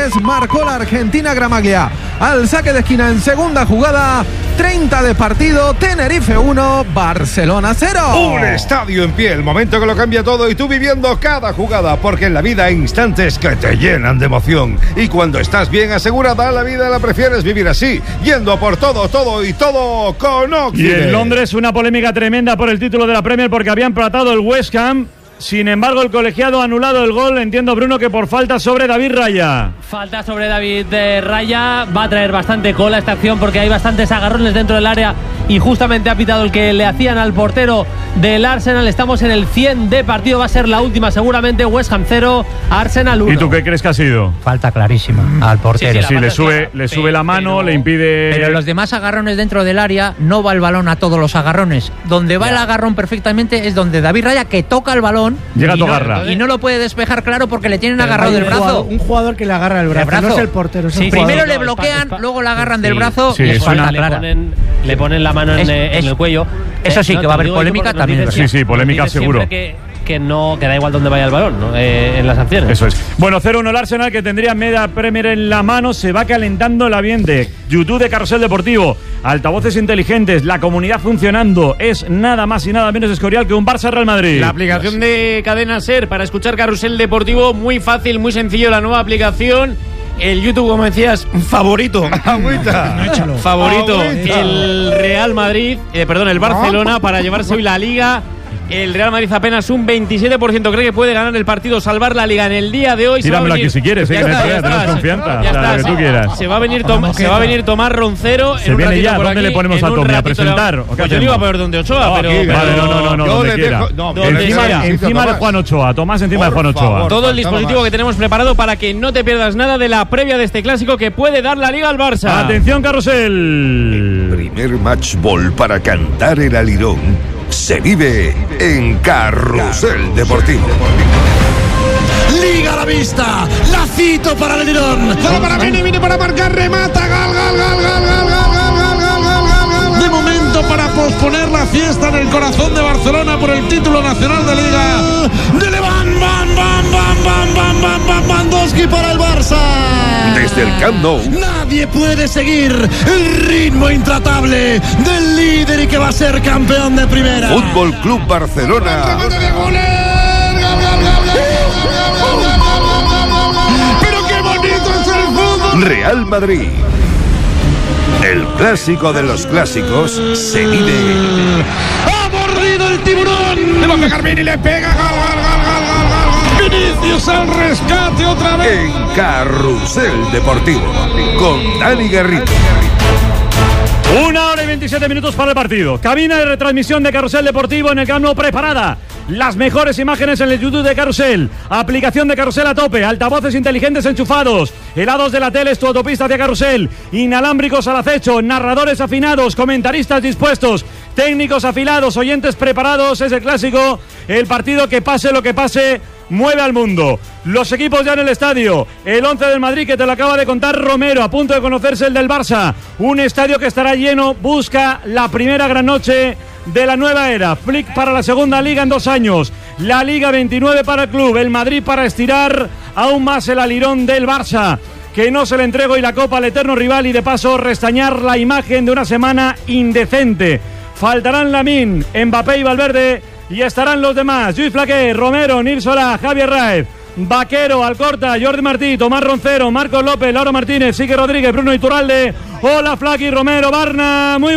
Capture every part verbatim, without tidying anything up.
goles marcó la Argentina Gramaglia. Al saque de esquina en segunda jugada, treinta de partido, Tenerife uno, Barcelona cero. Un estadio en pie, el momento que lo cambia todo y tú viviendo cada jugada, porque en la vida hay instantes que te llenan de emoción. Y cuando estás bien asegurada, la vida la prefieres vivir así, yendo por todo, todo y todo con Occident. Y en Londres una polémica tremenda por el título de la Premier porque había empatado el West Ham. Sin embargo, el colegiado ha anulado el gol. Entiendo, Bruno, que por falta sobre David Raya. Falta sobre David de Raya. Va a traer bastante cola esta acción porque hay bastantes agarrones dentro del área y justamente ha pitado el que le hacían al portero del Arsenal. Estamos en el cien de partido. Va a ser la última seguramente. West Ham cero, Arsenal uno. ¿Y tú qué crees que ha sido? Falta clarísima al portero. Sí, sí, sí le sube, le sube la mano, pero, le impide... Pero los demás agarrones dentro del área, no va el balón a todos los agarrones. Donde va ya. el agarrón perfectamente es donde David Raya, que toca el balón... Llega a no, tocarla. Y no lo puede despejar, claro, porque le tienen pero agarrado del brazo. Jugador, un jugador que le agarra el brazo, el brazo. No es el portero. Es sí, primero le bloquean, no, luego le agarran sí, del brazo sí, y es falta una, clara. Le ponen, le ponen la mano en, es, en es, el cuello. Eso sí, eh, no, que va a haber polémica también. Sí, sí, polémica seguro. Que, que no, que da igual dónde vaya el balón, ¿no? eh, en las sanciones. Eso es. Bueno, cero uno el Arsenal, que tendría media Premier en la mano. Se va calentando el ambiente. YouTube de Carrusel Deportivo, altavoces inteligentes, la comunidad funcionando. Es nada más y nada menos Escorial que un Barça Real Madrid. La aplicación de Cadena Ser para escuchar Carrusel Deportivo, muy fácil, muy sencillo la nueva aplicación. El YouTube, como decías, favorito. Agüita. Favorito. Agüita. El Real Madrid, eh, perdón, el Barcelona para llevarse hoy la Liga. El Real Madrid apenas un veintisiete por ciento cree que puede ganar el partido, salvar la Liga en el día de hoy. Tíramelo aquí si quieres, eh, tenemos confianza. Ya o sea, está, lo que tú quieras. Se va a venir, Tom, se va a venir Tomás Roncero. Se viene ya, ¿dónde le ponemos a Tommy? ¿A presentar? Pues yo le iba a poner donde Ochoa, no, pero, aquí, pero... Vale, no, no, no, no donde quiera. Dejo, no, donde encima sea, encima de Juan Ochoa, Tomás encima por de Juan Ochoa. favor, todo el dispositivo que tenemos preparado para que no te pierdas nada de la previa de este clásico que puede dar la Liga al Barça. Atención, Carrusel. El primer match ball para cantar el alirón se vive en Carrusel Deportivo. Liga a la vista, lacito para el Alirón. Para para Vini, Vini para marcar, remata, gol, gol, gol, gol, gol, gol, gol, gol, gol, gol. De momento para posponer la fiesta en el corazón de Barcelona por el título nacional de Liga. De Levant, bam, bam, bam, bam, bam, bam, bam, Bandowski para el Barça. Desde el Camp Nou. Nadie puede seguir el ritmo intratable del líder y que va a ser campeón de primera. Fútbol Club Barcelona. Pero qué bonito es el fútbol. Real Madrid. El clásico de los clásicos se vive. ¡Ha mordido el tiburón! Le va a pegar Vini, le pega. Gol, gol, gol, gol, gol. Vinicius al rescate otra vez. En Carrusel Deportivo. Con Dani Garrido. Una hora y veintisiete minutos para el partido. Cabina de retransmisión de Carrusel Deportivo en el Camp Nou preparada. Las mejores imágenes en el YouTube de Carrusel. Aplicación de Carrusel a tope. Altavoces inteligentes enchufados. Helados de la tele es tu autopista hacia Carrusel. Inalámbricos al acecho. Narradores afinados. Comentaristas dispuestos. Técnicos afilados. Oyentes preparados. Es el clásico. El partido que pase lo que pase mueve al mundo. Los equipos ya en el estadio. El once del Madrid, que te lo acaba de contar Romero, a punto de conocerse el del Barça. Un estadio que estará lleno. Busca la primera gran noche de la nueva era. Flick para la segunda liga en dos años. La Liga veintinueve para el club. El Madrid para estirar aún más el alirón del Barça, que no se le entregó y la copa al eterno rival, y de paso restañar la imagen de una semana indecente. Faltarán Lamine, Mbappé y Valverde, y estarán los demás: Lluís Flaquer, Romero, Nil Solá, Javier Raez, Vaquero, Alcorta, Jordi Martí, Tomás Roncero, Marcos López, Lauro Martínez, Sique Rodríguez, Bruno Iturralde. Hola Flaqui, Romero, Barna, muy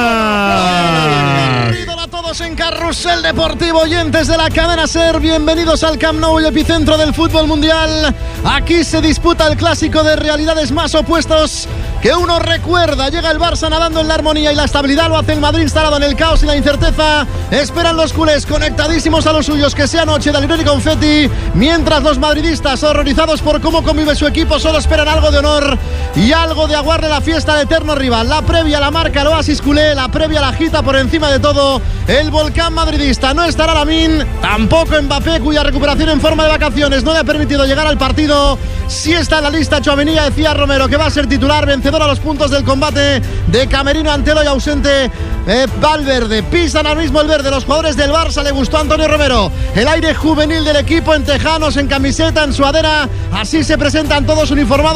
buenas. Bienvenidos a todos en Carrusel Deportivo, oyentes de la cadena SER, bienvenidos al Camp Nou, el epicentro del fútbol mundial. Aquí se disputa el clásico de realidades más opuestos que uno recuerda. Llega el Barça nadando en la armonía y la estabilidad, lo hace el Madrid instalado en el caos y la incerteza. Esperan los culés conectadísimos a los suyos que sea noche de alirón y confeti, mientras los madridistas, horrorizados por cómo convive su equipo, solo esperan algo de honor y algo de aguarle la fiesta al eterno rival. La previa la marca el Oasis culé, la previa la agita por encima de todo el volcán madridista. No estará Lamine, tampoco Mbappé, cuya recuperación en forma de vacaciones no le ha permitido llegar al partido. Sí está en la lista Tchouaméni, decía Romero, que va a ser titular, vencedor a los puntos del combate de Camerino ante el hoy ausente eh, Valverde. Pisan al mismo el verde los jugadores del Barça. Le gustó a Antonio Romero el aire juvenil del equipo, en tejanos, en camiseta, en sudadera. Así se presentan todos uniformados.